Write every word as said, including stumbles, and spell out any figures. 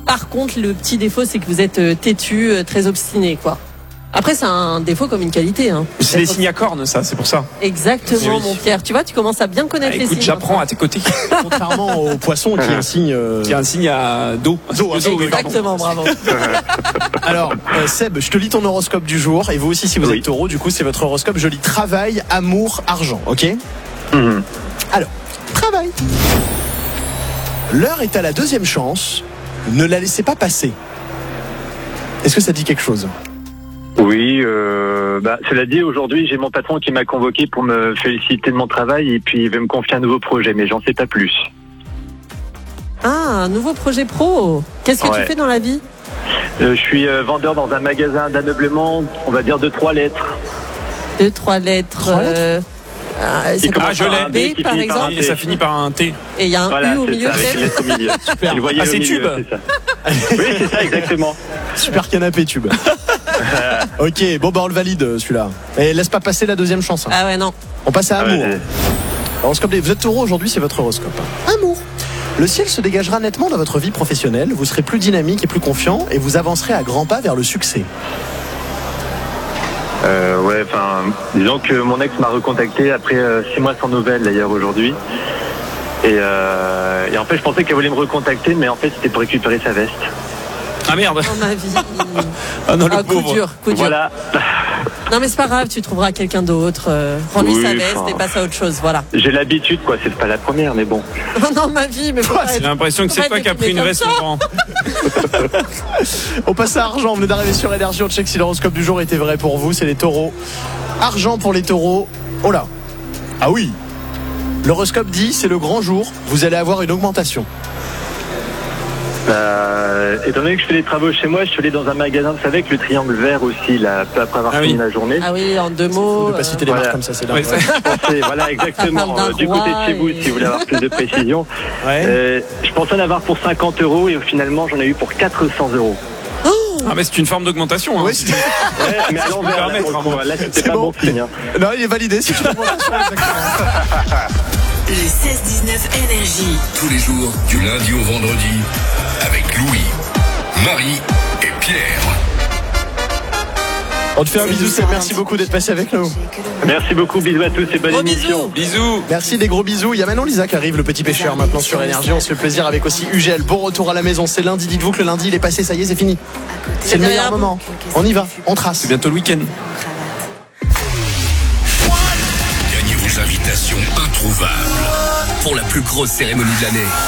Par contre, le petit défaut, c'est que vous êtes euh, têtu, euh, très obstiné, quoi. Après, c'est un défaut comme une qualité. Hein. C'est des signes à cornes, ça, c'est pour ça. Exactement, oui. mon Pierre. Tu vois, tu commences à bien connaître Ah, les écoute, signes. j'apprends à tes côtés. Contrairement au poisson qui est un signe. Euh... Qui est un signe à dos. Dos, De dos, oui, Exactement, bravo. Alors, euh, Seb, je te lis ton horoscope du jour. Et vous aussi, si vous Oui. êtes taureau, du coup, c'est votre horoscope. Je lis travail, amour, argent. Ok ? Mhm. Alors, travail. L'heure est à la deuxième chance. Ne la laissez pas passer. Est-ce que ça dit quelque chose ? Oui, euh, bah, cela dit, aujourd'hui, j'ai mon patron qui m'a convoqué pour me féliciter de mon travail et puis il veut me confier un nouveau projet, mais j'en sais pas plus. Ah, un nouveau projet pro. Qu'est-ce que Ouais. tu fais dans la vie ? Euh, je suis euh, vendeur dans un magasin d'ameublement, on va dire de trois lettres. Deux, trois lettres. Trois lettres euh, ah, ça Qui commence Ah, je par l'ai. un B, Qui par finit par un exemple. Et ça finit par un T. Et il y a un Voilà, U au c'est milieu, ça, avec une peut-être. lettre au milieu. Super. Et le voyez Ah, au c'est milieu, tube. c'est ça. Oui, c'est ça, exactement. Super canapé tube. Ok, bon bah on le valide celui-là. Et laisse pas passer la deuxième chance. hein. Ah ouais, non. On passe à Ah ouais, amour. c'est- Horoscope des... Vous êtes taureau aujourd'hui, c'est votre horoscope. Amour. Le ciel se dégagera nettement dans votre vie professionnelle. Vous serez plus dynamique et plus confiant et vous avancerez à grands pas vers le succès. Euh, ouais, enfin, disons que mon ex m'a recontacté après euh, six mois sans nouvelles d'ailleurs aujourd'hui. Et, euh, et en fait, je pensais qu'elle voulait me recontacter, mais en fait, c'était pour récupérer sa veste. Ah merde. Dans ma vie. Ah non, le Ah, coup pauvre. dur, coup dur. Voilà. Non, mais c'est pas grave, tu trouveras quelqu'un d'autre. Euh, Rends-lui Oui, sa veste enfin. et passe à autre chose, voilà. J'ai l'habitude, quoi. C'est pas la première, mais bon. Oh non, ma vie, mais faut Toi, pas J'ai être- l'impression que c'est faut toi pas qui as être pris une comme veste, ça. mon grand. On passe à argent. Vous venez d'arriver sur Énergie. On check si l'horoscope du jour était vrai pour vous. C'est les taureaux. Argent pour les taureaux. Oh là. Ah oui. L'horoscope dit c'est le grand jour. Vous allez avoir une augmentation. Euh, étant donné que je fais des travaux chez moi, je suis allé dans un magasin, vous savez, avec le triangle vert aussi, là, peu après avoir Ah fini oui. la journée. Ah oui, en deux De mots. pas euh, citer les voilà. marques comme ça, c'est dingue. Ouais, ça- Ouais. Je pensais, voilà, exactement. Ça parle d'un euh, du côté roi de chez vous, et- si vous voulez avoir plus de précision. Ouais. Euh, je pensais en avoir pour cinquante euros et finalement, j'en ai eu pour quatre cents euros. Ah, mais c'est une forme d'augmentation. Hein. Oui, c'est- Ouais, mais à peux l'envers, là, permettre, pour le coup, là, c'était C'est pas bon. bon signe. hein. Non, il est validé. C'est une augmentation, exactement. Le seize dix-neuf Énergie. Tous les jours, du lundi au vendredi, avec Louis, Marie et Pierre. On te fait un bisou, Seb. Merci beaucoup d'être passé avec nous. Merci beaucoup, bisous à tous et bonne Gros émission. Bisous. Merci, des gros bisous. Il y a Manon Lisa qui arrive, le petit pêcheur, maintenant sur Énergie. On se fait plaisir avec aussi Ugel. Bon retour à la maison. C'est lundi. Dites-vous que le lundi, il est passé. Ça y est, c'est fini. C'est le derrière meilleur vous. moment. On y va. On trace. C'est bientôt le week-end. Gagnez vos invitations introuvables pour la plus grosse cérémonie de l'année.